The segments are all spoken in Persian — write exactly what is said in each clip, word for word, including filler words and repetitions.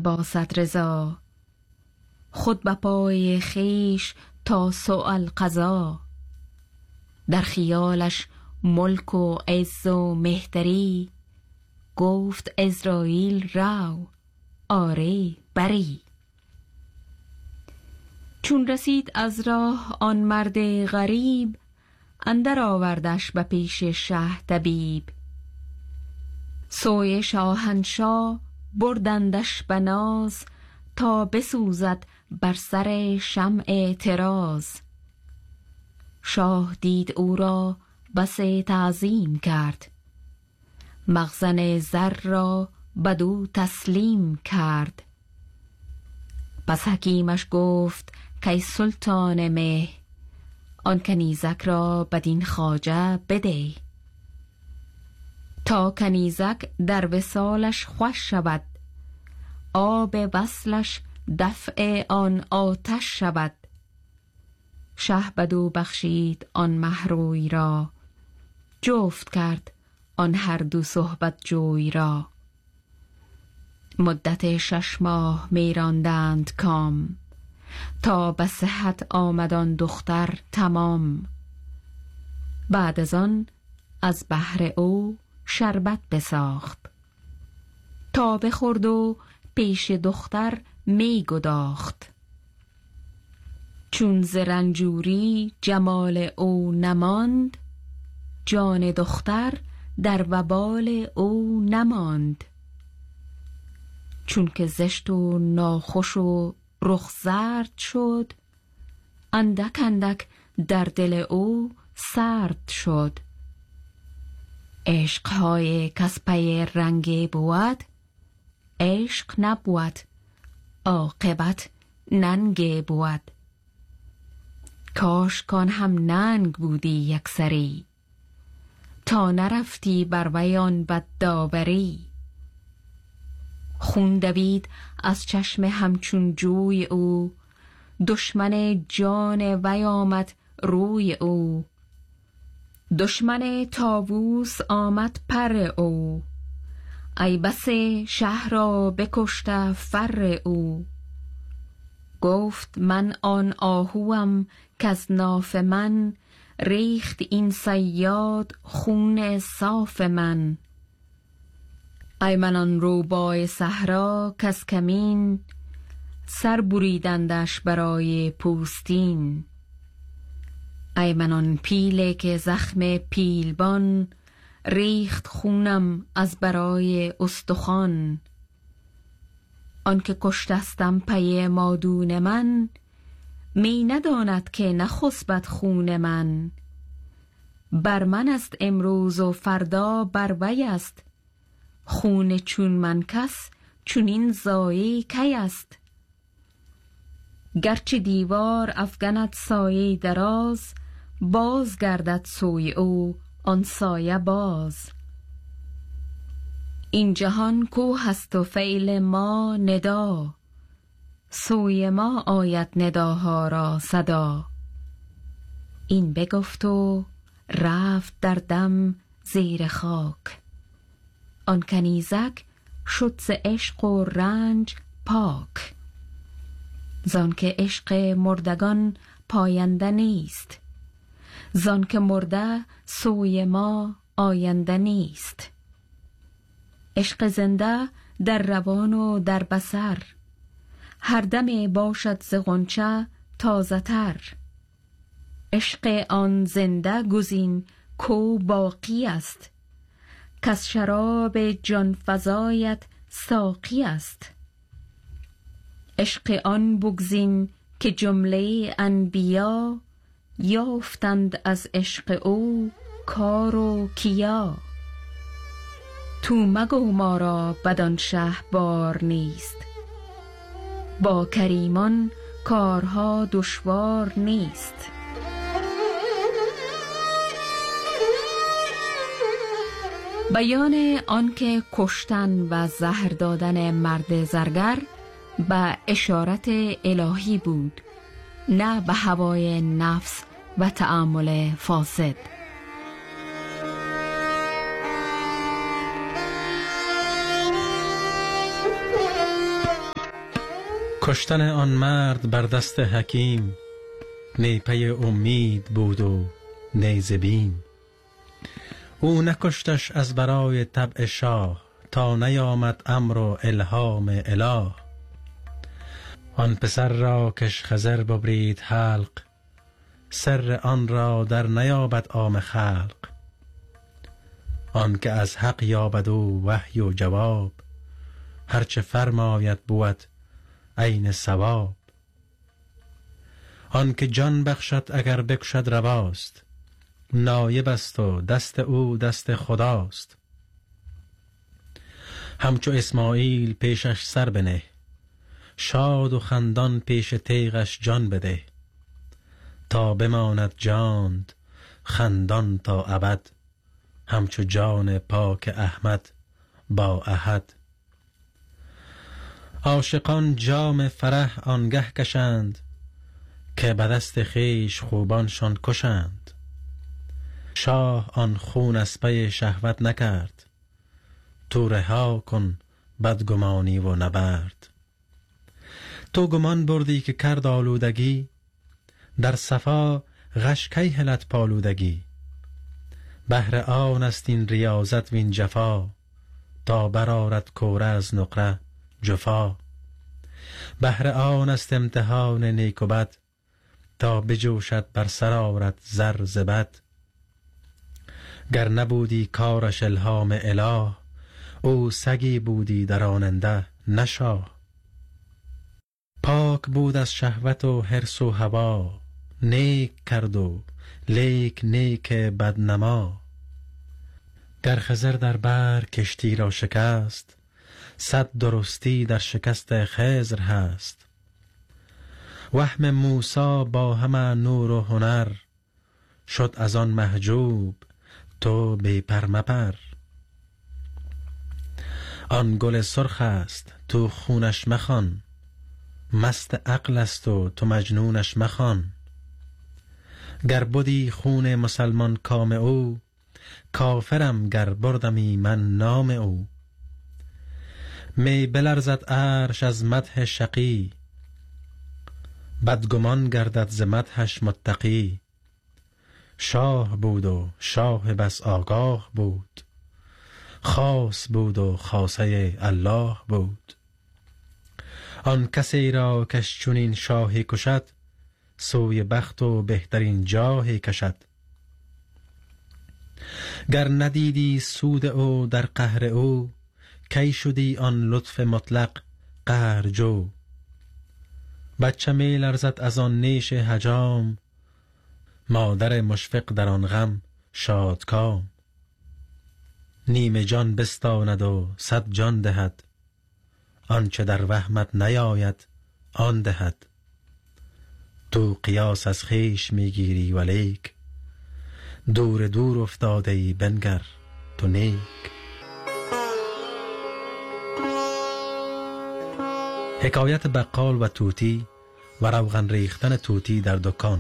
باسد رضا، خود به پای خیش تا سؤال قضا. در خیالش ملک و عز و مهتری، گفت عزراییل رو آره بری. چون رسید از راه آن مرد غریب، اندر آوردش به پیش شه طبیب. سوی شاهنشاه بردندش به ناز، تا بسوزد بر سر شمع طراز. شاه دید او را بس تعظیم کرد، مخزن زر را بدو تسلیم کرد. پس حکیمش گفت کای سلطان مه، آن کنیزک را بدین خواجه بده. تا کنیزک در وصالش خوش شود، آب وصلش دفع آن آتش شود. شه بدو بخشید آن مهروی را، جفت کرد آن هر دو صحبت جوی را. مدت شش ماه می راندند کام، تا به صحت آمد آن دختر تمام. بعد از آن از بهر او شربت بساخت، تا بخورد و پیش دختر می گداخت. چون ز رنجوری جمال او نماند، جان دختر در وبال او نماند. چون که زشت و ناخوش و رخ زرد شد، اندک اندک در دل او سرد شد. عشقهای کس پی رنگ بود، عشق نبود عاقبت ننگ بود. کاش کان هم ننگ بودی یک سری، تا نرفتی بر ویان بد داوری. خون دوید از چشم همچون جوی او، دشمن جان وی آمد روی او. دشمن طاووس آمد پر او، ای بس شه را بکشته فر او. گفت من آن آهوام کز ناف من، ریخت این صیاد خون صاف من. ای من آن روبای صحرا کز کمین، سر بریدندش برای پوستین. ای من آن پیل که زخم پیلبان، ریخت خونم از برای استخوان. آنکه کشتستم پی مادون من، می نداند که نخسبد خون من. بر من است امروز و فردا بر وی است، خون چون من کس چونین ضایع کی است. گرچه دیوار افگند سایه دراز، باز گردد سوی او آن سایه باز. این جهان کوه است و فعل ما ندا، سوی ما آید نداها را صدا. این بگفت و رفت در دم زیر خاک، آن کنیزک شد ز عشق و رنج پاک. زان که عشق مردگان پاینده نیست، زان که مرده سوی ما آینده نیست. عشق زنده در روان و در بصر، هر دم باشد ز غنچه تازه تر. عشق آن زنده گزین کو باقی است، کز شراب جان فزایت ساقی است. عشق آن بگزین که جمله انبیا، یافتند از عشق او کار و کیا. تو مگو ما را بدان شه بار نیست، با کریمان کارها دشوار نیست. بیان آنکه کشتن و زهر دادن مرد زرگر به اشارت الهی بود، نه به هوای نفس و تأمل فاسد. کشتن آن مرد بر دست حکیم، نی پی امید بود و نی ز بیم. او نکشتش از برای طبع شاه، تا نیامد امر و الهام اله. آن پسر را کش خضر ببرید حلق، سر آن را در نیابد عام خلق. آن که از حق یابد و وحی و جواب، هرچه فرماید بود عین صواب. آن که جان بخشد اگر بکشد رواست، نایب است و دست او دست خداست. همچو اسماعیل پیشش سر بنه، شاد و خندان پیش تیغش جان بده. تا بماند جانت خندان تا ابد، همچو جان پاک احمد با احد. عاشقان جام فرح آنگه کشند، که به دست خویش خوبانشان کشند. شاه آن خون از پی شهوت نکرد، تو رها کن بدگمانی و نبرد. تو گمان بردی که کرد آلودگی، در صفا غش کی هلد پالودگی. بهر آن است این ریاضت وین جفا، تا برآرد کوره از نقره جفا. بهر آن است امتحان نیک و بد، تا بجوشد بر سر آرد زر ز بد. گر نبودی کارش الهام اله، او سگی بودی دراننده نه شاه. پاک بود از شهوت و حرص و هوا، نیک کرد و لیک نیک بدنما. گر خضر در بر کشتی را شکست، صد درستی در شکست خضر هست. وهم موسی با همه نور و هنر، شد از آن محجوب تو بی پر مپر. آن گل سرخ است تو خونش مخوان، مست عقل است و تو مجنونش مخوان. گر بدی خون مسلمان کام او، کافرم گر بردمی من نام او. می بلرزد عرش از مدح شقی، بدگمان گردد ز مدحش متقی. شاه بود و شاه بس آگاه بود، خاص بود و خاصه الله بود. آن کسی را کش چنین شاهی کشد، سوی بخت و بهترین جاهی کشد. گر ندیدی سود او در قهر او، کی شدی آن لطف مطلق قهر جو. بچه می لرزد از آن نیش حجام، مادر مشفق در آن غم شادکام. نیم جان بستاند و صد جان دهد، آنچه در وهمت نیاید آن دهد. تو قیاس از خویش میگیری ولیک، دور دور افتاده ای بنگر تو نیک. حکایت بقال و طوطی و روغن ریختن طوطی در دکان.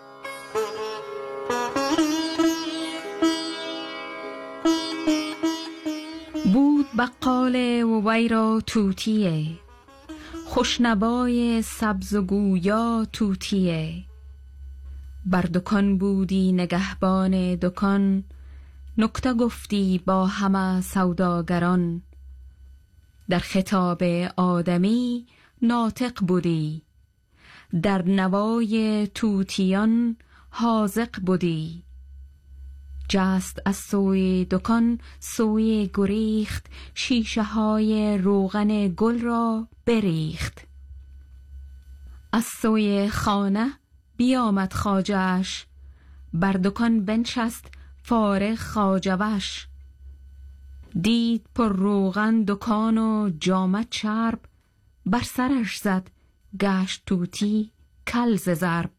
بود بقال و وی را طوطیه، خوشنوای سبز و گویا طوطیه. بر دکان بودی نگهبان دکان، نکته گفتی با همه سوداگران. در خطاب آدمی ناطق بودی، در نوای طوطیان حاذق بودی. جست از سوی دکان سوی گریخت، شیشه های روغن گل را بریخت. از سوی خانه بیامد خواجه‌اش، بر دکان بنشست فارغ خواجوش. دید پر روغن دکان و جامه چرب، بر سرش زد گشت طوطی کل ز ضرب.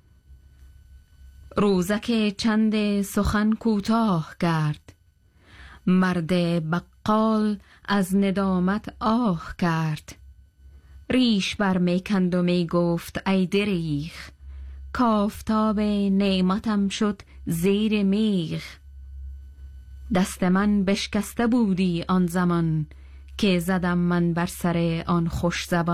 روزک چند سخن کوتاه کرد، مرد بقال از ندامت آه کرد. ریش بر می کند و می گفت ای دریغ، کافتاب نعمتم شد زیر میغ. دست من بشکسته بودی آن زمان، که زدم من بر سر آن خوش زبان.